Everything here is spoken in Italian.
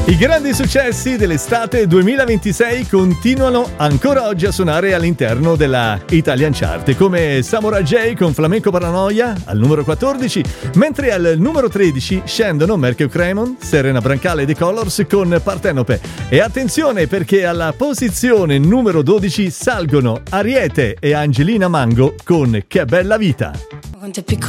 I grandi successi dell'estate 2026 continuano ancora oggi a suonare all'interno della Italian Chart, come Samurai J con Flamenco Paranoia al numero 14, mentre al numero 13 scendono Mercury Cremon, Serena Brancale e The Colors con Partenope. E attenzione, perché alla posizione numero 12 salgono Ariete e Angelina Mango con Che bella vita.